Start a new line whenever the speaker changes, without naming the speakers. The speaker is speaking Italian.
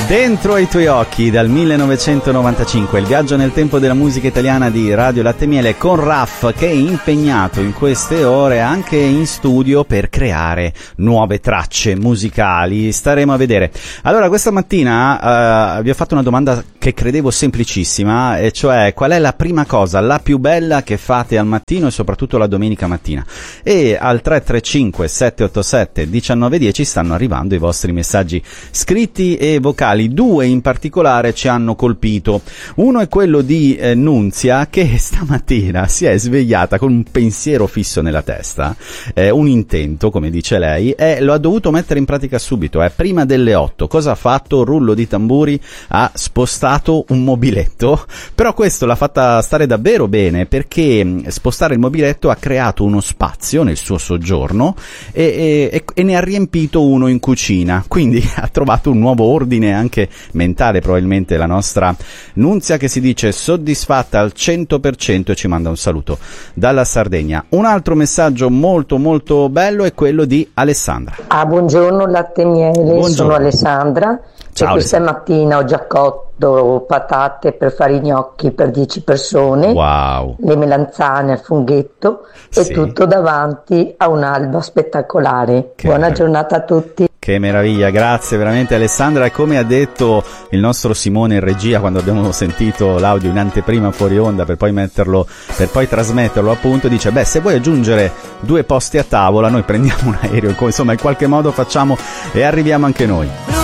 Dentro ai tuoi occhi dal 1995, il viaggio nel tempo della musica italiana di Radio Latte Miele con Raff, che è impegnato in queste ore anche in studio per creare nuove tracce musicali. Staremo a vedere. Allora, questa mattina vi ho fatto una domanda che credevo semplicissima, e cioè: qual è la prima cosa, la più bella che fate al mattino e soprattutto la domenica mattina? E al 335 787 1910 stanno arrivando i vostri messaggi scritti e vocali. Due in particolare ci hanno colpito. Uno è quello di Nunzia, che stamattina si è svegliata con un pensiero fisso nella testa, un intento, come dice lei, e lo ha dovuto mettere in pratica subito. Prima delle 8. Cosa ha fatto? Rullo di tamburi, ha spostato un mobiletto, però questo l'ha fatta stare davvero bene, perché spostare il mobiletto ha creato uno spazio nel suo soggiorno e ne ha riempito uno in cucina, quindi ha trovato un nuovo ordine anche mentale, probabilmente, la nostra Nunzia, che si dice soddisfatta al 100% e ci manda un saluto dalla Sardegna. Un altro messaggio molto molto bello è quello di Alessandra.
Buongiorno Latte Miele,
buongiorno.
Sono Alessandra.
Ciao,
e questa mattina ho già cotto patate per fare i gnocchi per 10 persone,
wow,
le melanzane al funghetto,
sì,
e tutto davanti a un'alba spettacolare. Buona giornata a tutti.
Che meraviglia, grazie veramente Alessandra. E come ha detto il nostro Simone in regia quando abbiamo sentito l'audio in anteprima fuori onda per poi trasmetterlo, appunto, dice: beh, se vuoi aggiungere 2 posti a tavola noi prendiamo un aereo, insomma in qualche modo facciamo e arriviamo anche noi.